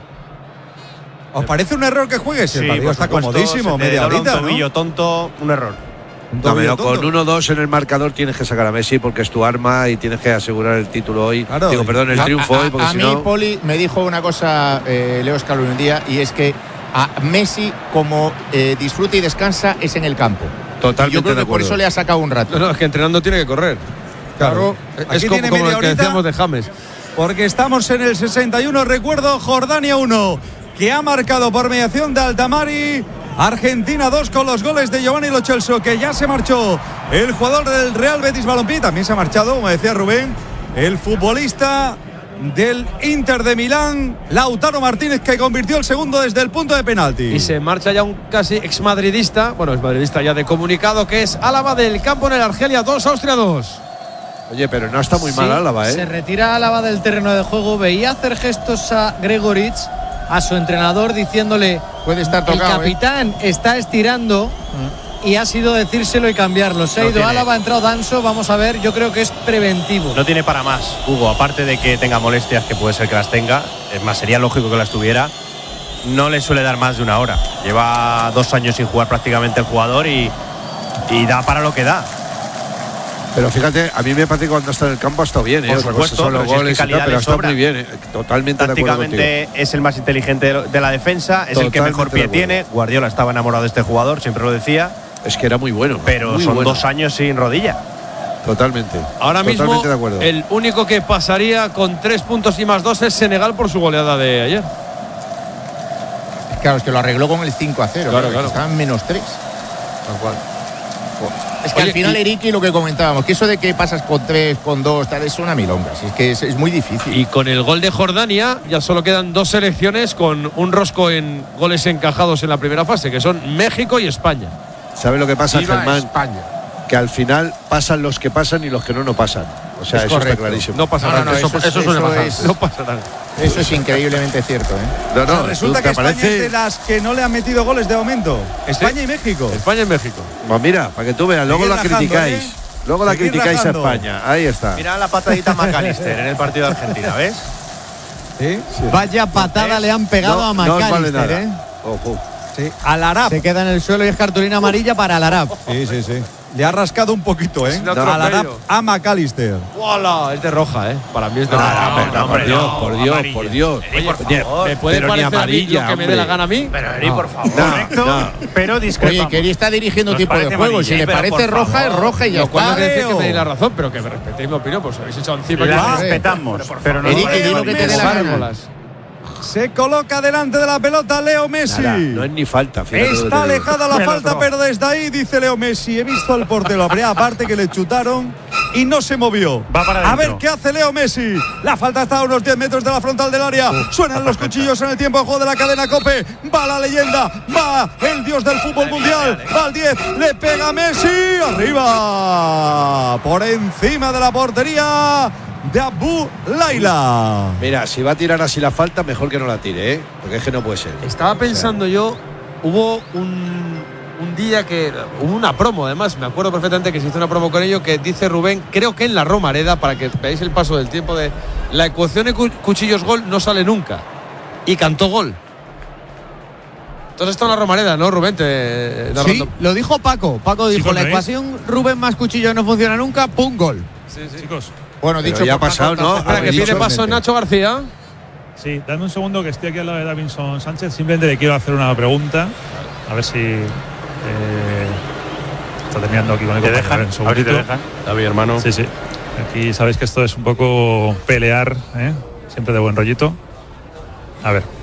¿Os parece un error que juegues? Sí, el partido está supuesto, comodísimo, media horita, un tobillo ¿no? tonto, un error. No, pero con uno dos en el marcador tienes que sacar a Messi porque es tu arma y tienes que asegurar el título hoy. Claro, Digo, perdón, el a, triunfo a, hoy, porque a si mí, no… Poli, me dijo una cosa eh, Leo Scaloni un día, y es que a Messi, como eh, disfruta y descansa, es en el campo. Totalmente. Y yo creo de que por eso le ha sacado un rato. No, no, es que entrenando tiene que correr. Claro. Claro. Es como, como lo que decíamos de James. Porque estamos en el sesenta y uno, recuerdo, Jordania uno, que ha marcado por mediación de Altamari. Argentina dos con los goles de Giovanni Lo Celso, que ya se marchó el jugador del Real Betis Balompié. También se ha marchado, como decía Rubén, el futbolista del Inter de Milán, Lautaro Martínez, que convirtió el segundo desde el punto de penalti. Y se marcha ya un casi exmadridista, bueno, exmadridista ya de comunicado, que es Álava del campo en el Argelia dos, Austria dos. Oye, pero no está muy sí, mal Álava, ¿eh? Se retira Álava del terreno de juego. Veía hacer gestos a Gregoritsch, a su entrenador, diciéndole: puede estar tocado, el capitán ¿eh? está estirando, mm. y ha sido decírselo y cambiarlo. Se ha no ido tiene. Álava, ha entrado Danso. Vamos a ver, yo creo que es preventivo. No tiene para más, Hugo, aparte de que tenga molestias, que puede ser que las tenga, es más, sería lógico que las tuviera. No le suele dar más de una hora. Lleva dos años sin jugar prácticamente el jugador y, y da para lo que da. Pero fíjate, a mí me parece que cuando está en el campo ha estado bien, ¿eh? Por Otra supuesto, cosa son los pero si goles es que y tal, calidad pero le está sobra. muy bien, ¿eh? Totalmente de acuerdo contigo. Tácticamente es el más inteligente de la defensa, es el que mejor pie tiene. Guardiola estaba enamorado de este jugador, siempre lo decía. Es que era muy bueno. Pero muy son bueno. dos años sin rodilla. Totalmente. Ahora Totalmente mismo, de acuerdo. el único que pasaría con tres puntos y más dos es Senegal por su goleada de ayer. Claro, es que lo arregló con el cinco a cero. Claro, claro, claro. Estaba en menos tres. Tal cual. Es que Oye, al final, y, Eriki, lo que comentábamos, que eso de que pasas con tres, con dos, tal, es una milonga. Si es que es, es muy difícil. Y con el gol de Jordania ya solo quedan dos selecciones con un rosco en goles encajados en la primera fase, que son México y España. ¿Sabe lo que pasa, Viva Germán? España. Que al final pasan los que pasan y los que no, no pasan. O sea, Es eso correcto. está clarísimo. No pasa No, no, nada. no, eso, eso es- eso suele eso pasar. es- No pasa nada. Eso es increíblemente cierto, ¿eh? No, O sea, no, resulta ¿te que España parece? es de las que no le han metido goles de momento. España y México. España y México. Pues mira, para que tú veas, luego Seguid la rajando, criticáis. ¿eh? Luego la Seguid criticáis rajando. a España. Ahí está. Mira la patadita a McAllister en el partido de Argentina, ¿ves? ¿Sí? Vaya patada le han pegado No, a no os vale McAllister, nada. ¿eh? Ojo. Sí. Al Arab. Se queda en el suelo y es cartulina amarilla para el Arab. Sí, sí, sí. Le ha rascado un poquito, ¿eh? Es un Al Arab atropello. a McAllister. ¡Wala! Es de roja, ¿eh? Para mí es de No, roja. no, pero, por Dios, por Dios, por Dios. Oye, Oye, ¿me puede pero ni parecer a mí amarilla, lo que me dé hombre. la gana a mí? Pero Eri, por favor. No, no. Pero Oye, discrepamos. que él está dirigiendo Nos tipo de parece juego. amarilla, Si le pero parece por roja, favor. es roja y ya Lo cual no está. quiere decir que Leo. me deis la razón, pero que me respetéis mi opinión, pues habéis echado encima. La Claro, respetamos, pero no Eriki, nos parece di lo que te dé la amarilla. gana. Se coloca delante de la pelota Leo Messi. Nada, no es ni falta. fíjate lo que Está te digo. alejada la El falta, otro. pero desde ahí dice Leo Messi: he visto al portero, habría aparte que le chutaron y no se movió. Va para a ver adentro. qué hace Leo Messi. La falta está a unos diez metros de la frontal del área. Suenan los cuchillos en el tiempo de juego de la cadena COPE. Va la leyenda, va el dios del fútbol mundial. Va al diez, le pega Messi. Arriba, por encima de la portería de Abu Laila. Mira, si va a tirar así la falta, mejor que no la tire, ¿eh? Porque es que no puede ser. Estaba pensando yo, hubo un, un día que hubo una promo, además, me acuerdo perfectamente que se hizo una promo con ello, que dice Rubén, creo que en la Romareda, para que veáis el paso del tiempo, de la ecuación de cu- cuchillos gol no sale nunca. Y cantó gol. Entonces está en la Romareda, ¿no, Rubén? Te, Sí, narrando. lo dijo Paco. Paco dijo, Chicos, la ¿no es? ecuación Rubén más cuchillo no funciona nunca, pum, gol. Sí, sí. Chicos, Bueno, Pero dicho ya ha por pasado, Paco, ¿no? tampoco- Espera, que dicho pide paso Nacho García. sí, dame un segundo que estoy aquí al lado de Davinson Sánchez. Simplemente le quiero hacer una pregunta. A ver si eh, está terminando aquí con el ¿Te compañero. dejan? Un A ver si te segundito. dejan. A mi hermano. Sí, sí. Aquí sabéis que esto es un poco pelear, ¿eh? Siempre de buen rollito. A ver.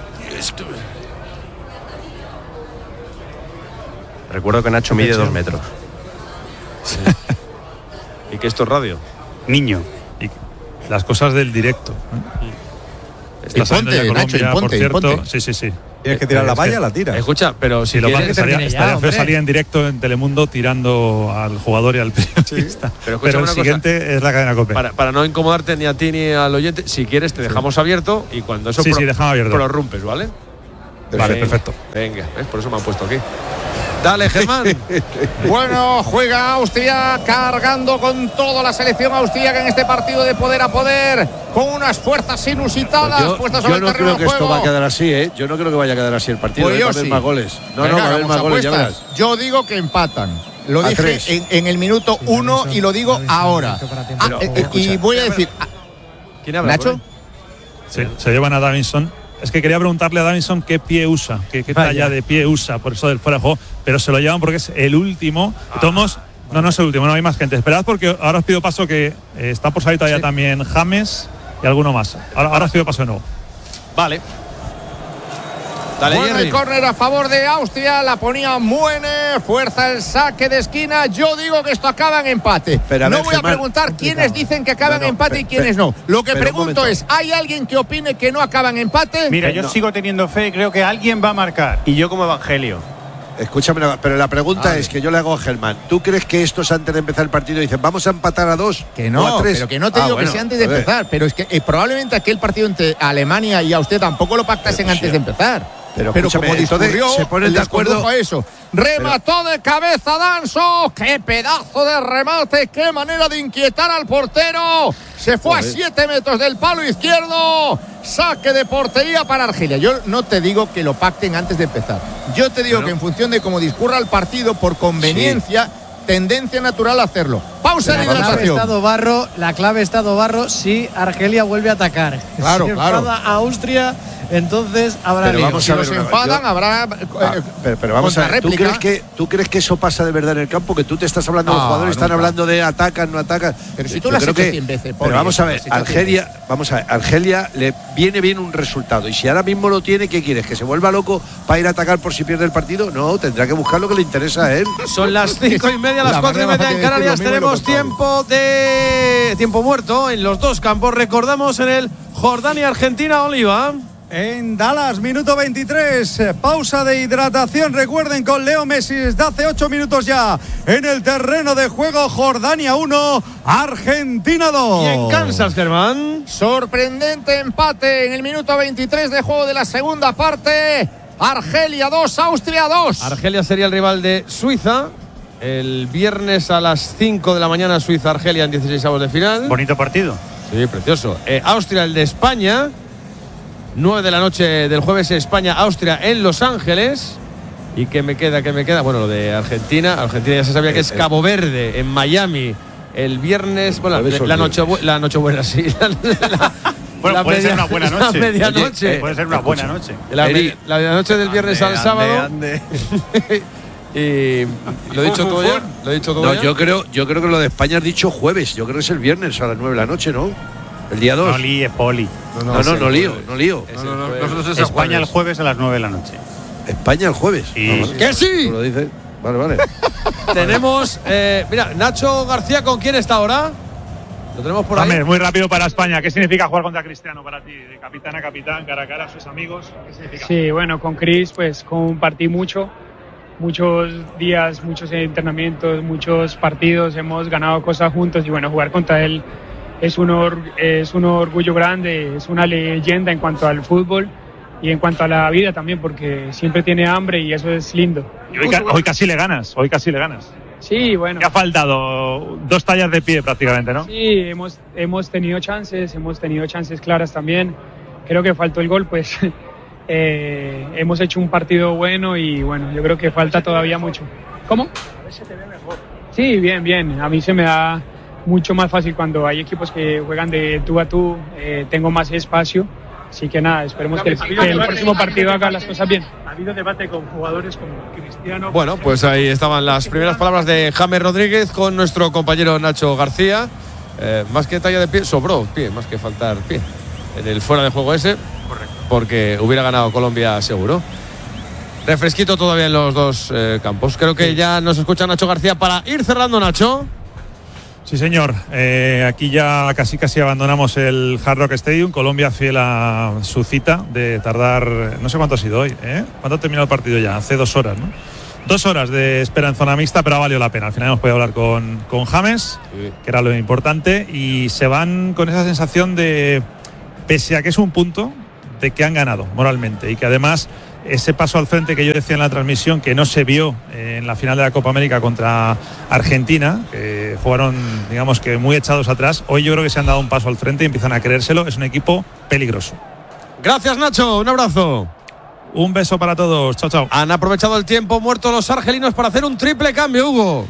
Recuerdo que Nacho mide dos metros. Sí. ¿Y que esto es radio? Niño. Y las cosas del directo, ¿eh? Está saliendo ya Colombia, Nacho, por cierto. Ponte. Sí, sí, sí. Tienes que tirar la valla, la tira. Escucha, pero si sí, lo quieres, que estaría, estaría feo salir en directo en Telemundo tirando al jugador y al periodista. Sí, pero, pero el siguiente cosa, es la cadena COPE. Para, para no incomodarte ni a ti ni al oyente, si quieres te dejamos sí. abierto y cuando eso sí, pro, sí, dejamos abierto. prorrumpes, ¿vale? Vale, venga, perfecto. Venga, ¿ves? Por eso me han puesto aquí. Dale, Germán. Bueno, juega Austria cargando con toda la selección austríaca en este partido de poder a poder, con unas fuerzas inusitadas pues yo, puestas sobre yo no el terreno creo que de juego. Esto va a quedar así, ¿eh? Yo no creo que vaya a quedar así el partido. Pues va a haber sí. más goles. No, Venga, no, va a haber más goles, ya verás. Yo digo que empatan. Lo a dije en, en el minuto sí, uno y lo digo ahora. Ah, Pero, eh, y voy a decir. ¿Quién habla? ¿Nacho? Sí, se llevan a Davinson. Es que quería preguntarle a Davinson qué pie usa, qué, qué talla de pie usa, por eso del fuera de juego, pero se lo llevan porque es el último. Ah. Tomos, no, no es el último, no hay más gente. Esperad porque ahora os pido paso que eh, está por salir todavía sí. también James y alguno más. Ahora, ahora os pido paso de nuevo. Vale. Dale, bueno, el córner a favor de Austria, la ponía Muene, fuerza el saque de esquina. Yo digo que esto acaba en empate. Pero a no ver, voy Germán, a preguntar quiénes dicen que acaban no, no, en empate pero, y quiénes no. Lo que pregunto es, ¿hay alguien que opine que no acaban en empate? Mira, yo no. sigo teniendo fe y creo que alguien va a marcar. Y yo como Evangelio. Escúchame, pero la pregunta ah, es que yo le hago a Germán. ¿Tú crees que estos antes de empezar el partido dicen vamos a empatar a dos? Que no, o a tres? Pero que no te ah, digo bueno, que sea antes de empezar. Pero es que eh, probablemente aquel partido entre Alemania y Austria tampoco lo pactasen pues, antes sí. de empezar. Pero, pero como discurrió, se ponen de acuerdo a eso. Remató pero, de cabeza Danso. ¡Qué pedazo de remate! ¡Qué manera de inquietar al portero! Se fue joder. a siete metros del palo izquierdo. Saque de portería para Argelia. Yo no te digo que lo pacten antes de empezar. Yo te digo bueno. que en función de cómo discurra el partido, por conveniencia, sí. tendencia natural a hacerlo. Pausa de hidratación. Estado Barro, la clave Estado Barro si Argelia vuelve a atacar. Claro, si claro. enfada a Austria, entonces habrá pero vamos si a ver, los enfadan, yo, habrá ah, eh, pero, pero vamos a ver, ¿tú crees, que, ¿tú crees que eso pasa de verdad en el campo? Que tú te estás hablando, no, los jugadores nunca. están hablando de atacan, no atacan. Pero si tú lo has hecho que, cien veces. Pero vamos a ver, Argelia, vamos a ver, Argelia le viene bien un resultado. Y si ahora mismo lo tiene, ¿qué quieres? ¿Que se vuelva loco para ir a atacar por si pierde el partido? No, tendrá que buscar lo que le interesa a él. Son las cinco y media, las cuatro y media en Canarias. Tenemos tiempo de tiempo muerto en los dos campos. Recordamos en el Jordania-Argentina, Oliva. En Dallas, minuto veintitrés, pausa de hidratación. Recuerden con Leo Messi desde hace ocho minutos ya en el terreno de juego. Jordania uno, Argentina dos. Y en Kansas, Germán. Sorprendente empate en el minuto veintitrés de juego de la segunda parte. Argelia dos, Austria dos. Argelia sería el rival de Suiza. El viernes a las cinco de la mañana, Suiza-Argelia en dieciseisavos de final. Bonito partido. Sí, precioso. Eh, Austria, el de España. nueve de la noche del jueves, España-Austria en Los Ángeles. ¿Y qué me queda? ¿Qué me queda? Bueno, lo de Argentina. Argentina ya se sabía que es Cabo Verde, en Miami, el viernes. Bueno, la, la, noche, la nochebuena, sí. La, la, bueno, la puede media, ser una buena noche. La medianoche. Oye, puede ser una buena noche. La, me, la medianoche del viernes ande, al sábado. Ande, ande. Y lo he dicho todo ya. Lo he dicho todo no, ya. Yo creo, yo creo que lo de España has dicho jueves. Yo creo que es el viernes a las nueve de la noche, ¿no? El día dos. No líes, Poli. No, no, no, no, no lío, no lío. No, no, no, no, no, España el jueves a las nueve de la noche. España el jueves. Sí. No, vale. ¿Que sí? Tú lo dices. Vale, vale. Tenemos, eh, mira, Nacho García, ¿con quién está ahora? Lo tenemos por ahí. James, muy rápido para España. ¿Qué significa jugar contra Cristiano para ti? De capitán a capitán, cara a cara a sus amigos. ¿Qué significa? Sí, bueno, con Chris, pues compartí mucho. Muchos días, muchos entrenamientos, muchos partidos. Hemos ganado cosas juntos y bueno, jugar contra él es un, or, es un orgullo grande. Es una leyenda en cuanto al fútbol y en cuanto a la vida también, porque siempre tiene hambre y eso es lindo. Y hoy, hoy casi le ganas, hoy casi le ganas. Sí, bueno. Te ha faltado dos tallas de pie prácticamente, ¿no? Sí, hemos, hemos tenido chances, hemos tenido chances claras también. Creo que faltó el gol, pues eh, hemos hecho un partido bueno y bueno, yo creo que falta todavía mucho. ¿Cómo? A veces te ve mejor. Sí, bien, bien. A mí se me da mucho más fácil cuando hay equipos que juegan de tú a tú, eh, tengo más espacio. Así que nada, esperemos que el, que el próximo partido haga las cosas bien. Ha habido debate con jugadores como Cristiano. Bueno, pues ahí estaban las primeras palabras de James Rodríguez con nuestro compañero Nacho García. Eh, más que talla de pie, sobró pie, más que faltar pie. En el fuera de juego ese, correcto, porque hubiera ganado Colombia seguro. Refresquito todavía en los dos eh, campos. Creo que ya nos escucha Nacho García para ir cerrando, Nacho. Sí, señor. Eh, aquí ya casi casi abandonamos el Hard Rock Stadium. Colombia fiel a su cita de tardar, no sé cuánto ha sido hoy, ¿eh? ¿Cuánto ha terminado el partido ya? Hace dos horas, ¿no? Dos horas de espera en zona mixta, pero ha valido la pena. Al final hemos podido hablar con, con James, sí, que era lo importante, y se van con esa sensación de, pese a que es un punto, de que han ganado moralmente y que además ese paso al frente que yo decía en la transmisión, que no se vio en la final de la Copa América contra Argentina, que jugaron, digamos que muy echados atrás, hoy yo creo que se han dado un paso al frente y empiezan a creérselo. Es un equipo peligroso. Gracias, Nacho, un abrazo. Un beso para todos, chao, chao. Han aprovechado el tiempo muerto los argelinos para hacer un triple cambio, Hugo.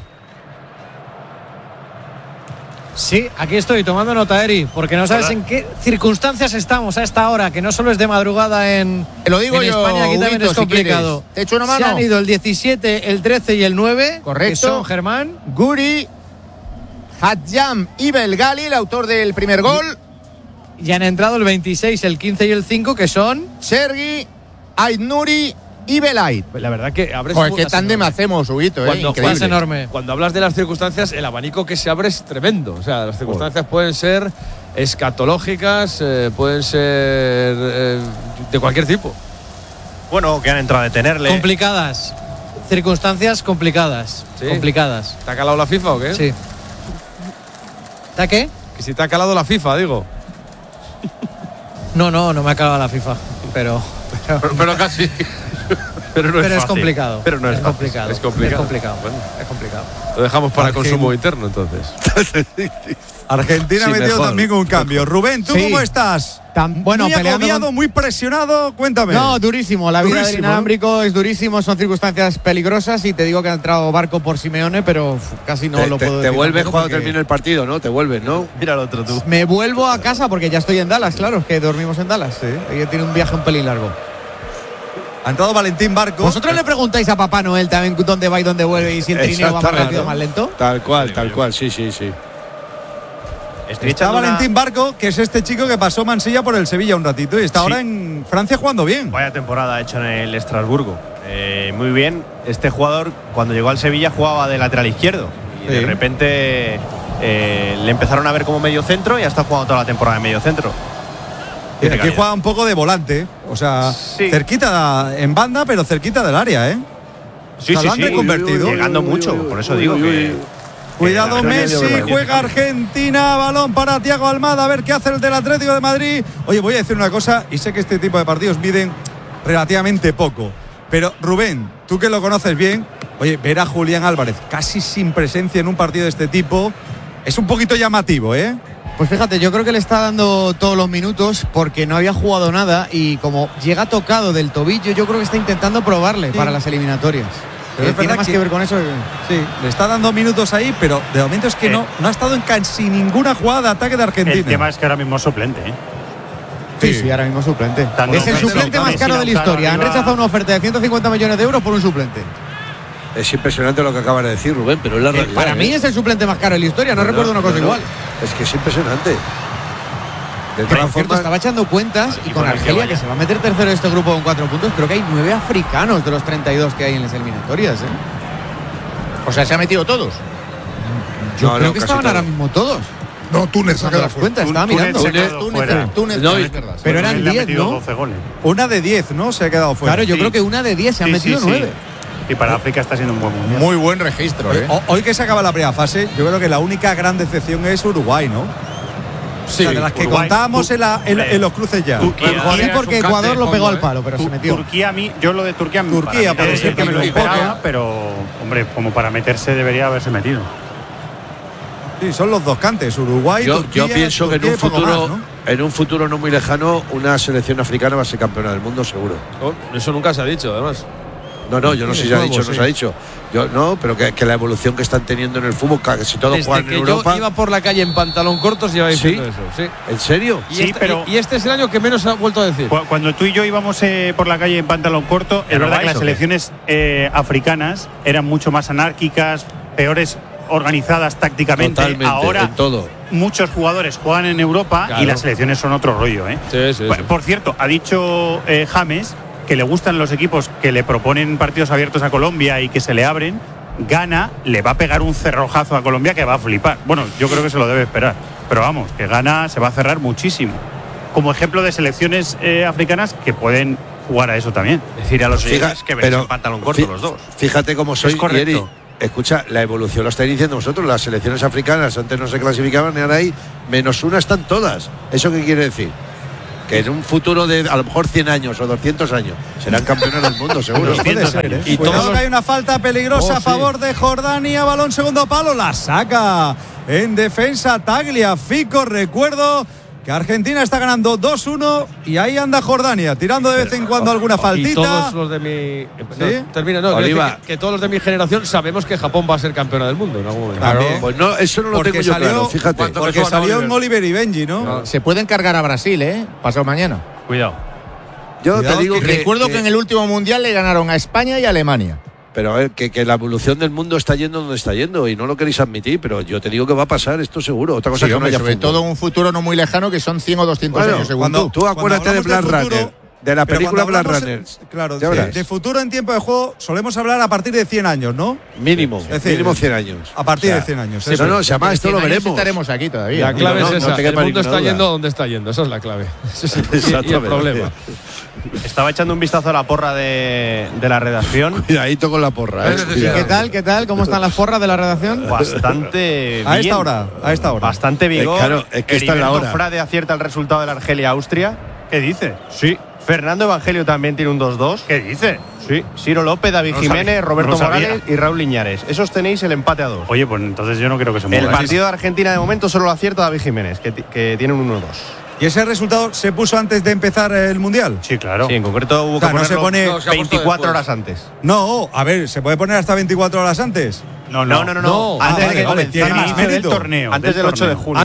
Sí, aquí estoy tomando nota, Eri, porque no sabes en qué circunstancias estamos a esta hora, que no solo es de madrugada en, Te lo digo en yo, España, aquí Huguito, también es complicado. Si ¿Te echo una mano? Se han ido el diecisiete, el trece y el nueve. Correcto. Que son Germán, Guri, Hadjam y Belgali, el autor del primer gol. Y han entrado el veintiséis, el quince y el cinco, que son Sergi, Aitnuri y Belait. La verdad que abres. Joder, qué tándem hacemos, Huguito, eh, cuando, increíble. Es enorme. Cuando hablas de las circunstancias, el abanico que se abre es tremendo. O sea, las circunstancias Joder. pueden ser escatológicas, eh, pueden ser eh, de cualquier tipo. Bueno, que han entrado a detenerle. Complicadas. Circunstancias complicadas. ¿Sí? Complicadas. ¿Te ha calado la FIFA o qué? Sí. ¿Te ha qué? Que si te ha calado la FIFA, digo. No, no, no me ha calado la FIFA, pero... Pero, pero, pero casi... Pero, no es, pero es complicado. Pero no es, es complicado. Es complicado. Es complicado. Bueno, es complicado. Lo dejamos para Argen... consumo interno, entonces. Argentina sí, metió mejor. también un cambio. Rubén, ¿tú sí. cómo estás? Tan, bueno, muy agobiado, con... muy presionado. Cuéntame. No, durísimo. La vida durísimo. del inalámbrico es durísimo. Son circunstancias peligrosas y te digo que ha entrado Barco por Simeone, pero uf, casi no te, lo te, puedo te decir. Te vuelves cuando porque... termine el partido, ¿no? Te vuelves, ¿no? Mira el otro tú. Me vuelvo a casa porque ya estoy en Dallas, claro, es que dormimos en Dallas. Sí. Ella tiene un viaje un pelín largo. Ha entrado Valentín Barco. ¿Vosotros le preguntáis a Papá Noel también dónde va y dónde vuelve y si el trineo va más rápido o más lento? Tal cual, tal cual, sí, sí, sí. Estoy está Valentín una... Barco, que es este chico que pasó Mansilla por el Sevilla un ratito y está sí. ahora en Francia jugando bien. Vaya temporada ha hecho en el Estrasburgo. Eh, muy bien. Este jugador, cuando llegó al Sevilla, jugaba de lateral izquierdo. Y sí. de repente eh, le empezaron a ver como medio centro y ha estado jugando toda la temporada en medio centro. Y aquí juega un poco de volante, o sea, sí. cerquita en banda, pero cerquita del área, ¿eh? Sí, sí, sí. Convertido. Llegando mucho, por eso digo que... Cuidado Messi, juega Argentina, balón para Thiago Almada, a ver qué hace el del Atlético de Madrid. Oye, voy a decir una cosa, y sé que este tipo de partidos miden relativamente poco, pero Rubén, tú que lo conoces bien, oye, ver a Julián Álvarez casi sin presencia en un partido de este tipo es un poquito llamativo, ¿eh? Pues fíjate, yo creo que le está dando todos los minutos porque no había jugado nada y como llega tocado del tobillo, yo creo que está intentando probarle sí. para las eliminatorias. Pero eh, tiene más que, que ver con eso. Sí, le está dando minutos ahí, pero de momento es que eh. no, no ha estado en casi ninguna jugada de ataque de Argentina. El tema es que ahora mismo es suplente, ¿eh? Sí, sí, sí, ahora mismo es suplente. Tanto es el suplente más caro de la historia. Han rechazado una oferta de ciento cincuenta millones de euros por un suplente. Es impresionante lo que acabas de decir, Rubén, pero es la realidad. Para ¿eh? mí es el suplente más caro de la historia, no, no recuerdo una cosa no, no. igual. Es que es impresionante. De pero en cierto, estaba echando cuentas y con Argelia, que se va a meter tercero de este grupo con cuatro puntos, creo que hay nueve africanos de los treinta y dos que hay en las eliminatorias, ¿eh? O sea, ¿se ha metido todos? Yo no, creo no, que estaban todo. ahora mismo todos. No, Túnez ha quedado fuera. Estaba mirando. Túnez, Túnez, Túnez, no, pero eran diez, ¿no? Una de diez, ¿no? Se ha quedado fuera. Claro, yo sí. creo que una de diez se sí, han metido sí, nueve. Sí. Y para África está siendo un buen mundial. Muy buen registro, ¿eh? Hoy que se acaba la primera fase, yo creo que la única gran decepción es Uruguay, ¿no? Sí, o sea, de las que Uruguay, contábamos en, la, en, en los cruces ya. Turquía, sí, porque Ecuador lo pegó al palo, pero tu, se metió. Turquía, a mí, yo lo de Turquía, Turquía para puede ser que me lo esperaba, pero hombre, como para meterse debería haberse metido. Sí, son los dos cantes, Uruguay, yo, Turquía. Yo pienso Turquía que en un futuro, más, ¿no? en un futuro no muy lejano, una selección africana va a ser campeona del mundo, seguro. Oh, eso nunca se ha dicho, además. No, no, yo no sé si se ha dicho, no se ha dicho. Yo no, pero que, que la evolución que están teniendo en el fútbol, que si todos Desde juegan que en Europa. Yo iba por la calle en pantalón cortos y iba diciendo ¿Sí? eso. Sí. ¿En serio? Y, sí, este, pero y, y este es el año que menos ha vuelto a decir. Cuando tú y yo íbamos eh, por la calle en pantalón corto, es verdad que las selecciones eh, africanas eran mucho más anárquicas, peores organizadas tácticamente. Totalmente, ahora en todo. muchos jugadores juegan en Europa claro. y las selecciones son otro rollo, ¿eh? Sí, sí, por, sí. por cierto, ha dicho eh, James que le gustan los equipos que le proponen partidos abiertos a Colombia y que se le abren. Ghana le va a pegar un cerrojazo a Colombia que va a flipar. Bueno, yo creo que se lo debe esperar. Pero vamos, que Ghana se va a cerrar muchísimo. Como ejemplo de selecciones eh, africanas que pueden jugar a eso también. Decir a los Fija, que ven en pantalón corto los dos. Fíjate cómo soy, Yeri. Escucha, la evolución lo estáis diciendo vosotros. Las selecciones africanas antes no se clasificaban y ahora ahí menos una están todas. ¿Eso qué quiere decir? Que en un futuro de a lo mejor cien años o doscientos años serán campeones del mundo, seguro. Puede ser, ¿eh? Y todo que hay una falta peligrosa oh, a favor sí. de Jordania. Balón segundo palo, la saca en defensa Taglia Fico. Recuerdo que Argentina está ganando dos uno y ahí anda Jordania, tirando de vez en cuando alguna faltita. Y todos los de mi... ¿Sí? No, termina, no, Oliva. Que, que todos los de mi generación sabemos que Japón va a ser campeona del mundo en algún momento. Claro. Pues no, eso no lo porque tengo yo salió, claro, fíjate. Porque salió en Oliver y Benji, ¿no? no. Se pueden cargar a Brasil, ¿eh? Pasado mañana. Cuidado. Yo Cuidado, te digo que, que... Recuerdo que, que en el último Mundial le ganaron a España y a Alemania. Pero a ver, que, que la evolución del mundo está yendo donde está yendo y no lo queréis admitir, pero yo te digo que va a pasar esto seguro. Otra cosa sí, que hombre, no haya sobre fútbol. todo un futuro no muy lejano que son cien o doscientos bueno, años según cuando, tú. Tú acuérdate de Blade Runner, de la película Blade Runner. Claro, de, de futuro en tiempo de juego solemos hablar a partir de cien años, ¿no? Mínimo, es decir, mínimo cien años. A partir o sea, de cien años. Sí, no, no, se llama, esto lo veremos. Estaremos aquí todavía. La clave no, es esa, no el mundo está yendo donde está yendo, esa es la clave. Ese es el, y el problema. Estaba echando un vistazo a la porra de, de la redacción. Cuidadito con la porra. ¿eh? ¿Y qué tal? ¿Qué tal? ¿Cómo están las porras de la redacción? Bastante bien. A esta hora, a esta hora. Bastante vigor. Eh, claro, es que está en la hora. Frade acierta el resultado de la Argelia-Austria. ¿Qué dice? Sí. Fernando Evangelio también tiene un dos dos. ¿Qué dice? Sí. Ciro López, David no Jiménez, sabía, Roberto no Morales y Raúl Liñares. Esos tenéis el empate a dos. Oye, pues entonces yo no creo que se mueva. El partido de Argentina de momento solo lo acierta David Jiménez, que, que tiene un uno dos. ¿Y ese resultado se puso antes de empezar el Mundial? Sí, claro. Sí, en concreto hubo o sea, que ponerlo no se pone no, se veinticuatro horas antes. No, a ver, ¿se puede poner hasta veinticuatro horas antes? No, no, no, no. no. no. Antes ah, de vale, que vale, comenzara el torneo. Antes del, del ocho de junio.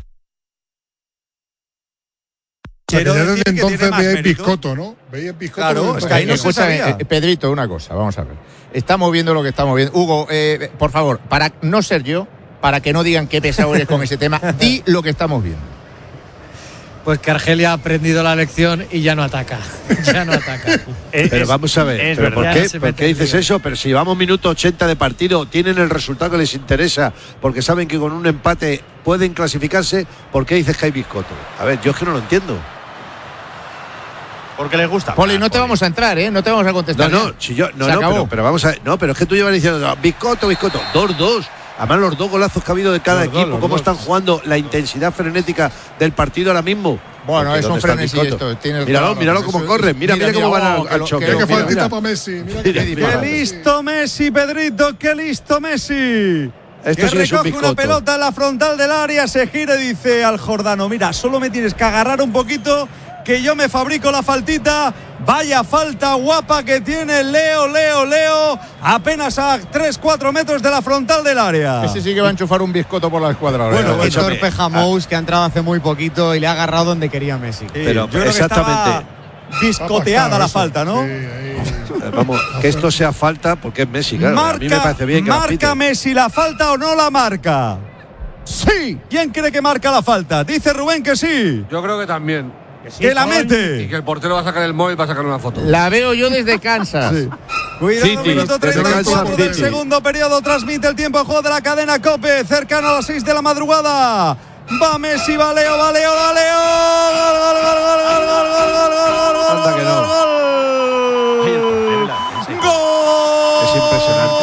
Quiero o sea, que desde entonces veía Biscotto, ¿no? Veía Biscotto. Claro, es que ahí no se sabía. Eh, Pedrito, una cosa, vamos a ver. Estamos viendo lo que estamos viendo. Hugo, eh, por favor, para no ser yo, para que no digan qué pesado eres con ese tema, di lo que estamos viendo. Pues que Argelia ha aprendido la lección y ya no ataca. Ya no ataca. Pero es, vamos a ver, es ¿pero ¿por, qué, ¿por qué dices eso? Pero si llevamos minuto ochenta de partido, tienen el resultado que les interesa, porque saben que con un empate pueden clasificarse, ¿por qué dices que hay Biscotto? A ver, yo es que no lo entiendo. Porque les gusta. Poli, no te vamos a entrar, ¿eh? No te vamos a contestar. No, no, si yo, no, no pero, pero vamos a ver. No, pero es que tú llevas diciendo Biscotto, Biscotto, dos dos. Además, los dos golazos que ha habido de cada los equipo, dos, cómo dos. Están jugando, la intensidad frenética del partido ahora mismo. Bueno, es un frenesí esto. Míralo, míralo cómo corre. Mira, mira, mira cómo van al, al choque. Qué faltita para Messi. Mira qué, qué listo Messi, Pedrito, qué listo Messi. Esto que sí recoge es un una pelota en la frontal del área, se gira y dice al jordano, mira, solo me tienes que agarrar un poquito, que yo me fabrico la faltita. Vaya falta guapa que tiene Leo, Leo, Leo, apenas a tres cuatro metros de la frontal del área. Ese sí que va a enchufar un Biscotto por la escuadra. Bueno, el torpe Jamous, que ha entrado hace muy poquito y le ha agarrado donde quería Messi. Sí, pero yo exactamente. Biscoteada la falta, ¿no? Sí, vamos, que esto sea falta porque es Messi, claro. Marca, a mí me parece bien que ¿Marca Messi la falta o no la marca? Sí. ¿Quién cree que marca la falta? Dice Rubén que sí. Yo creo que también. Que, sí, que la mete. Y que el portero va a sacar el móvil para sacar una foto. La veo yo desde Kansas. Sí. Cuidado, City, minuto treinta y cuatro del segundo periodo. Transmite el tiempo de juego de la cadena COPE. Cercano a las seis de la madrugada. Va Messi, va Leo, va Leo, va Leo. Gol, gol, gol, gol, gol, gol, gol, gol, gol, gol, gol, gol. Gol. Es impresionante,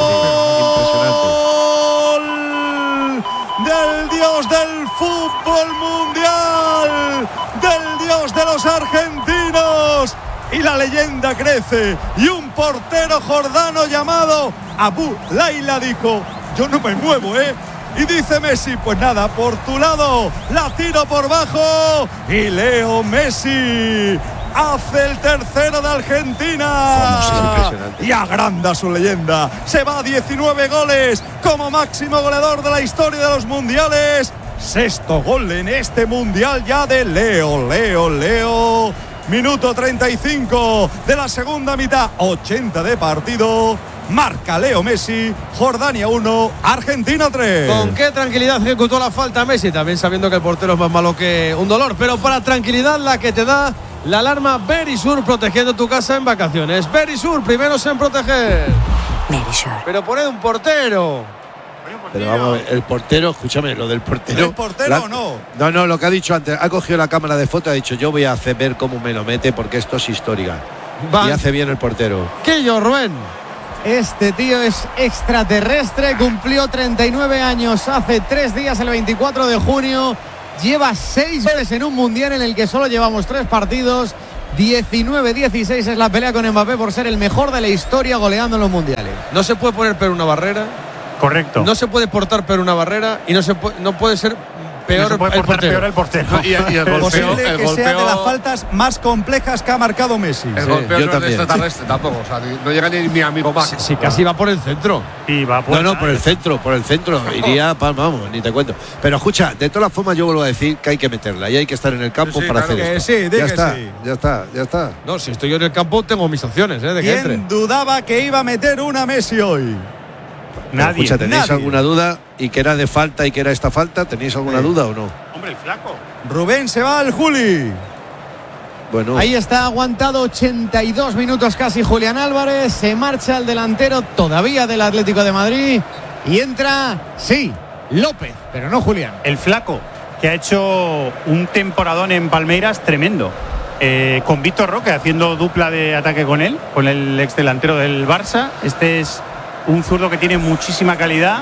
tío. Impresionante. Del dios del fútbol mundial. Del dios de los argentinos. Y la leyenda crece. Y un portero jordano llamado Abu Laila dijo, yo no me muevo, ¿eh? Y dice Messi, pues nada, por tu lado, la tiro por bajo. Y Leo Messi hace el tercero de Argentina. Y agranda su leyenda. Se va a diecinueve goles como máximo goleador de la historia de los mundiales. Sexto gol en este mundial ya de Leo, Leo, Leo. Minuto treinta y cinco de la segunda mitad, ochenta de partido. Marca Leo Messi, Jordania uno, Argentina tres. Con qué tranquilidad ejecutó la falta Messi, también sabiendo que el portero es más malo que un dolor, pero para tranquilidad la que te da la alarma Verisur, protegiendo tu casa en vacaciones. Verisur, primeros en proteger. Verisur. Pero poned un portero. Pero vamos a ver, el portero, escúchame, lo del portero. ¿El portero la, o no? No, no, lo que ha dicho antes, ha cogido la cámara de foto y ha dicho, yo voy a hacer ver cómo me lo mete porque esto es histórica. Va. Y hace bien el portero. ¿Qué yo, Rubén? Este tío es extraterrestre, cumplió treinta y nueve años hace tres días, el veinticuatro de junio. Lleva seis goles en un mundial en el que solo llevamos tres partidos. diecinueve dieciséis es la pelea con Mbappé por ser el mejor de la historia goleando en los mundiales. No se puede poner peor una barrera. Correcto. No se puede portar peor una barrera y no se puede, no puede ser peor, no se puede el portar portero. peor el portero. No, y, y el golpeo, posible el que golpeo, sea de las faltas más complejas que ha marcado Messi. El Sí, golpeo yo no también. es de extraterrestre tampoco. O sea, ni- no llega ni mi amigo Max. Si casi va por el centro. Y va No, no, por el centro, por el centro. Iría, pa- vamos, ni te cuento. Pero escucha, de todas las formas yo vuelvo a decir que hay que meterla y hay que estar en el campo Sí, para claro hacer que esto. sí, di ya que está, sí. ya está, ya está. No, si estoy yo en el campo tengo mis opciones, ¿eh? De que entre. ¿Quién dudaba que iba a meter una Messi hoy? Pero, Nadie. escucha, ¿tenéis nadie. alguna duda? ¿Y que era de falta y que era esta falta? ¿Tenéis alguna Sí. duda o no? Hombre, el flaco. Rubén se va al Juli. Bueno, Ahí está aguantado ochenta y dos minutos casi Julián Álvarez. Se marcha el delantero todavía del Atlético de Madrid. Y entra, sí, López, pero no Julián. El flaco, que ha hecho un temporadón en Palmeiras tremendo. Eh, con Víctor Roque haciendo dupla de ataque con él, con el ex delantero del Barça. Este es un zurdo que tiene muchísima calidad,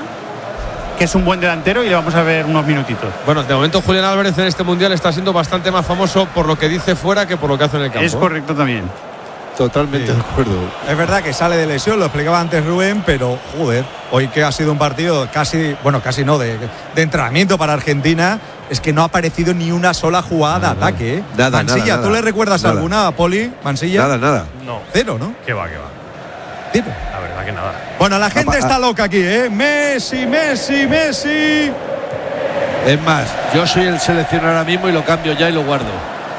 que es un buen delantero y le vamos a ver unos minutitos. Bueno, de momento Julián Álvarez en este mundial está siendo bastante más famoso por lo que dice fuera que por lo que hace en el campo. Es correcto también. totalmente Sí. de acuerdo. Es verdad que sale de lesión, lo explicaba antes Rubén, pero joder, hoy que ha sido un partido casi, bueno, casi no, de, de entrenamiento para Argentina, es que no ha aparecido ni una sola jugada de ataque. ¿eh? Nada, Mansilla, nada, ¿tú nada. le recuerdas Nada. alguna, Poli? Mansilla. Nada, nada. No. Cero, ¿no? Que va, que va. Cero. La verdad que nada. Bueno, la gente Apa- está loca aquí, ¿eh? Messi, Messi, Messi. Es más, yo soy el seleccionador ahora mismo y lo cambio ya y lo guardo.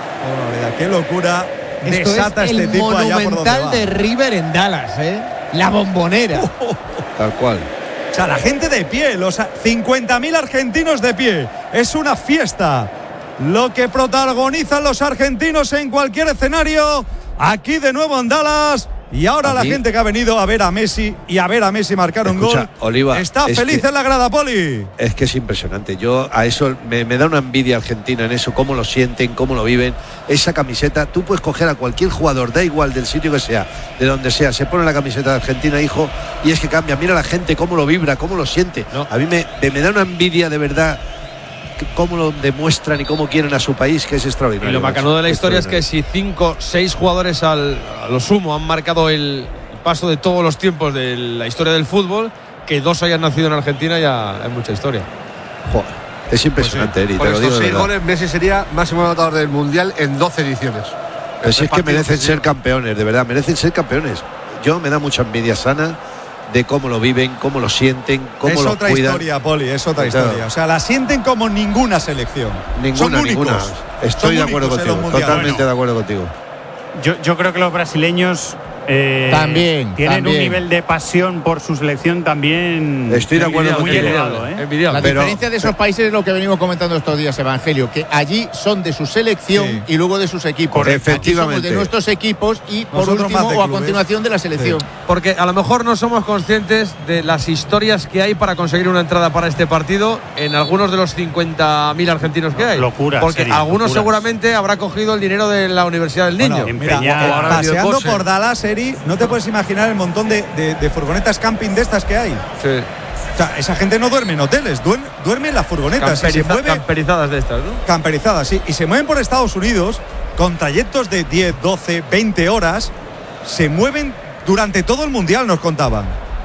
Oh, qué locura Esto desata es este el tipo allá por donde monumental va. de River en Dallas, ¿eh? La bombonera. Tal cual. O sea, la gente de pie, los cincuenta mil argentinos de pie. Es una fiesta. Lo que protagonizan los argentinos en cualquier escenario. Aquí de nuevo en Dallas. Y ahora A la mí- gente que ha venido a ver a Messi y a ver a Messi marcar un Escucha, gol. Oliva, está es feliz que- en la grada, Poli. Es que es impresionante. Yo a eso me, me da una envidia Argentina en eso, cómo lo sienten, cómo lo viven. Esa camiseta, tú puedes coger a cualquier jugador, da igual del sitio que sea, de donde sea, se pone la camiseta de Argentina, hijo, y es que cambia. Mira la gente cómo lo vibra, cómo lo siente. A mí me, me, me da una envidia de verdad que- cómo lo demuestran y cómo quieren a su país, que es Y extraordinario. lo macanudo de la historia es que Extraordinario. si cinco, seis jugadores al, a lo sumo han marcado el paso de todos los tiempos de la historia del fútbol, que dos hayan nacido en Argentina ya es mucha historia. Joder, es impresionante, Eri, Por te lo estos digo de seis verdad. goles, Messi sería máximo anotador del Mundial en doce ediciones. Pero si es que Partidos merecen que ser campeones, de verdad, merecen ser campeones. Yo me da mucha envidia sana de cómo lo viven, cómo lo sienten, cómo Es lo otra cuidan. historia, Poli, es otra Claro. historia. O sea, la sienten como ninguna selección. Son Ninguna, únicos. ninguna. Estoy Son de acuerdo únicos en los contigo, mundiales. totalmente Bueno. de acuerdo contigo. Yo, yo creo que los brasileños eh, También, tienen también. un nivel de pasión por su selección también Estoy de acuerdo muy contigo. elevado, ¿eh? Envidiable. La Pero- diferencia de esos países es lo que venimos comentando estos días, Evangelio, que allí son de su selección Sí. y luego de sus equipos. Correcto. Aquí somos Efectivamente. de nuestros equipos y por Nosotros último más de o a clubes. continuación de la selección. Porque a lo mejor no somos conscientes de las historias que hay para conseguir una entrada para este partido en algunos de los cincuenta mil argentinos que hay. Locuras, Porque sería, algunos locuras. seguramente habrá cogido el dinero de la Universidad del Niño. Bueno, mira, Empeñar. eh, Ahora ha venido paseando Pose. por Dallas, Eri, no te puedes imaginar el montón de, de- de furgonetas camping de estas que hay. Sí. O sea, esa gente no duerme en hoteles, duerme, duerme en las furgonetas. Y se Camperiza- mueve camperizadas de estas, ¿no? camperizadas, sí. Y se mueven por Estados Unidos con trayectos de diez, doce, veinte horas. Se mueven durante todo el mundial, nos contaban.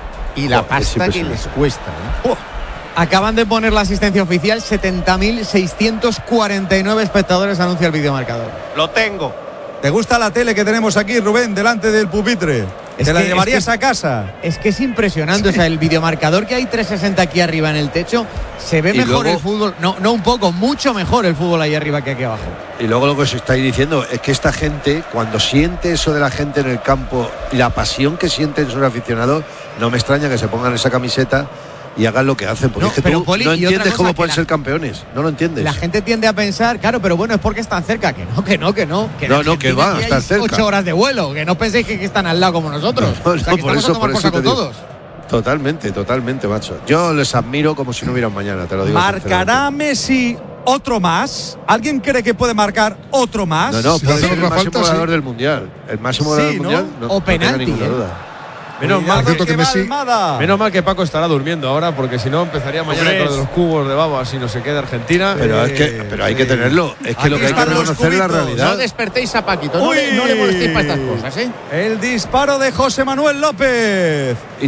Y la Oh, es pasta que impresionante. les cuesta. ¿eh? Acaban de poner la asistencia oficial, setenta mil seiscientos cuarenta y nueve espectadores, anuncia el videomarcador. Lo tengo. ¿Te gusta la tele que tenemos aquí, Rubén, delante del pupitre? ¿Te la llevarías a casa? Es que es impresionante. O sea, el videomarcador que hay trescientos sesenta aquí arriba en el techo, se ve Y mejor luego- el fútbol. No, no un poco, mucho mejor el fútbol ahí arriba que aquí abajo. Y luego lo que os estáis diciendo es que esta gente, cuando siente eso de la gente en el campo y la pasión que sienten sus aficionados, no me extraña que se pongan esa camiseta y hagan lo que hacen, porque No, es que pero, tú Poli, no y otra entiendes cosa cómo que pueden la- ser campeones, no lo entiendes. La gente tiende a pensar, claro, pero bueno, es porque están cerca. Que no, que no, que no. Que en No, no, que Argentina va, aquí están hay cerca. Ocho horas de vuelo, que no penséis que, que están al lado como nosotros. No, O sea, no, que por estamos a eso, tomar por por eso saco te digo. todos. Totalmente, totalmente, macho. Yo les admiro como si no hubiera un mañana, te lo digo. ¿Marcará Messi otro más? ¿Alguien cree que puede marcar otro más? No, no, Si puede hace ser el otra máximo falta, goleador sí. del Mundial. El máximo Sí, goleador del ¿no? Mundial. No, O no tenga penalti, ninguna ¿eh? duda. Menos mal, cierto que que va Messi- Almada. menos mal que Paco estará durmiendo ahora, porque si no empezaría mañana Hombre, con lo de los cubos de babas y no se queda Argentina. Pero es Eh, que, pero hay que sí. tenerlo. Es que Aquí lo que hay que están los reconocer es la cubitos. realidad. No despertéis a Paquito, no, le, Uy. no le molestéis para estas cosas, ¿eh? El disparo de José Manuel López.